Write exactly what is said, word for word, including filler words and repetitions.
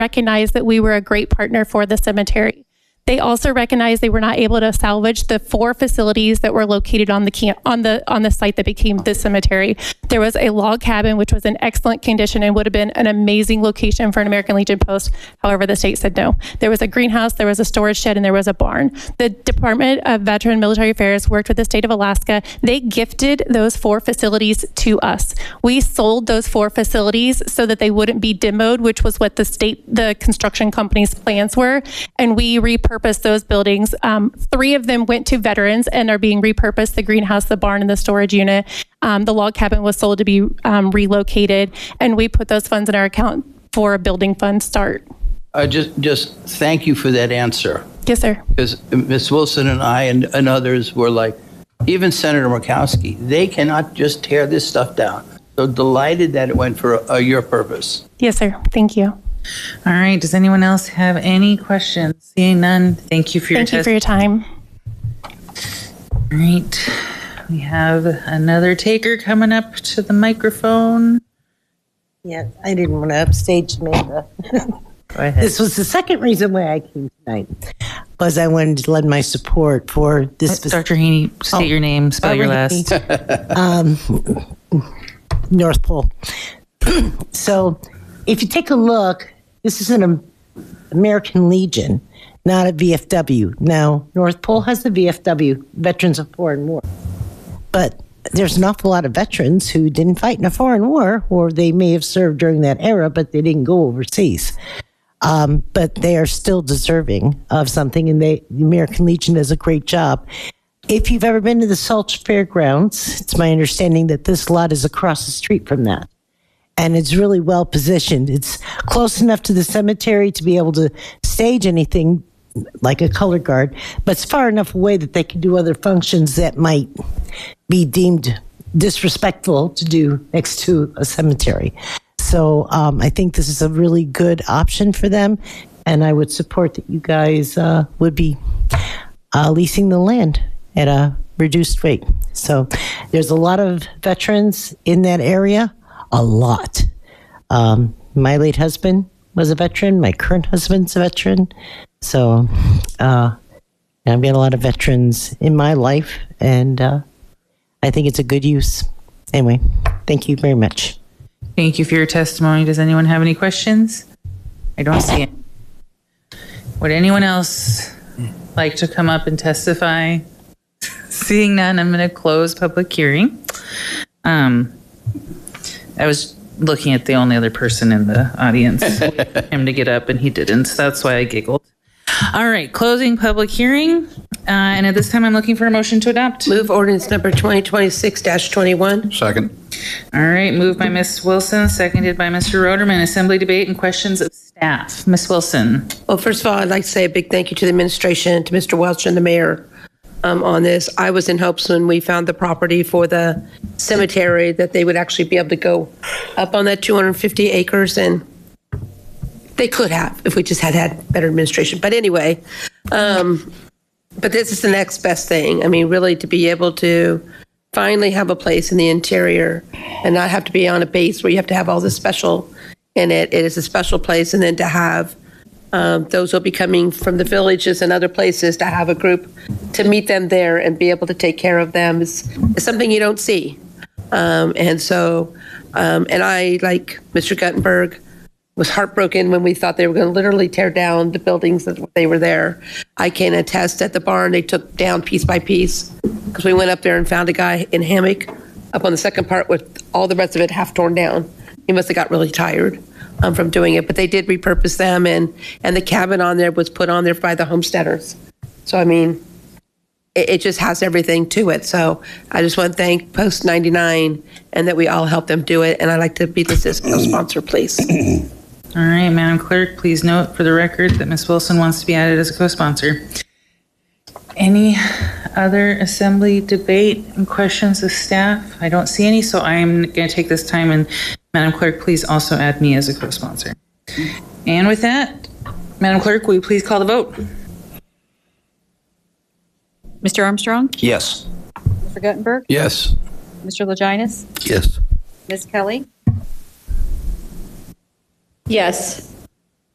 recognized that we were a great partner for the cemetery. They also recognized they were not able to salvage the four facilities that were located on the camp, on the on the site that became the cemetery. There was a log cabin, which was in excellent condition and would have been an amazing location for an American Legion post. However, the state said no. There was a greenhouse, there was a storage shed, and there was a barn. The Department of Veteran Military Affairs worked with the state of Alaska. They gifted those four facilities to us. We sold those four facilities so that they wouldn't be demoed, which was what the state, the construction company's plans were, and we repurposed those buildings. Um, three of them went to veterans and are being repurposed: the greenhouse, the barn, and the storage unit. Um, the log cabin was sold to be um, relocated, and we put those funds in our account for a building fund start. Uh, just, just thank you for that answer. Yes, sir. Because Miz Wilson and I and, and others were like, even Senator Murkowski, they cannot just tear this stuff down. So delighted that it went for a, a, your purpose. Yes, sir. Thank you. All right. Does anyone else have any questions? Seeing none, thank you for your Thank you for your time. All right. We have another taker coming up to the microphone. Yeah, I didn't want to upstage Amanda. Go ahead. This was the second reason why I came tonight, was I wanted to lend my support for this. Doctor Haney, state oh, your name, spell your last. um, North Pole. So if you take a look, this is an American Legion, not a V F W. Now, North Pole has the V F W, Veterans of Foreign War. But there's an awful lot of veterans who didn't fight in a foreign war, or they may have served during that era, but they didn't go overseas. Um, but they are still deserving of something, and they, the American Legion does a great job. If you've ever been to the Sulch Fairgrounds, it's my understanding that this lot is across the street from that. And it's really well positioned. It's close enough to the cemetery to be able to stage anything like a color guard, but it's far enough away that they can do other functions that might be deemed disrespectful to do next to a cemetery. So um, I think this is a really good option for them, and I would support that you guys uh, would be uh, leasing the land at a reduced rate. So there's a lot of veterans in that area, a lot. Um, my late husband was a veteran. My current husband's a veteran. So uh, I've got a lot of veterans in my life, and uh, I think it's a good use. Anyway, thank you very much. Thank you for your testimony. Does anyone have any questions? I don't see it. Would anyone else like to come up and testify? Seeing none, I'm going to close public hearing. Um, I was looking at the only other person in the audience, him to get up, and he didn't. So that's why I giggled. All right, closing public hearing. Uh, and at this time, I'm looking for a motion to adopt. Move ordinance number twenty twenty-six dash twenty-one. Second. All right, moved by Miz Wilson, seconded by Mister Roderman. Assembly debate and questions of staff. Miz Wilson. Well, first of all, I'd like to say a big thank you to the administration, to Mister Welch and the mayor um, on this. I was in hopes when we found the property for the cemetery that they would actually be able to go up on that two hundred fifty acres, and they could have if we just had had better administration. But anyway, um, but this is the next best thing. I mean, really to be able to finally have a place in the interior and not have to be on a base where you have to have all this special in it. It is a special place. And then to have um, those who will be coming from the villages and other places, to have a group to meet them there and be able to take care of them is, is something you don't see. Um, and so, um, and I, like Mister Guttenberg, was heartbroken when we thought they were going to literally tear down the buildings that they were there. I can attest at the barn, they took down piece by piece, because we went up there and found a guy in a hammock up on the second part with all the rest of it half torn down. He must have got really tired um, from doing it, but they did repurpose them, and, and the cabin on there was put on there by the homesteaders. So, I mean, it, it just has everything to it. So I just want to thank Post ninety-nine and that we all helped them do it. And I'd like to be listed as co-sponsor, please. All right, Madam Clerk, please note for the record that Miz Wilson wants to be added as a co-sponsor. Any other assembly debate and questions of staff? I don't see any, so I'm going to take this time, and Madam Clerk, please also add me as a co-sponsor. And with that, Madam Clerk, will you please call the vote? Mister Armstrong? Yes. Mister Guttenberg? Yes. Mister Laginas? Yes. Miz Kelly? Yes.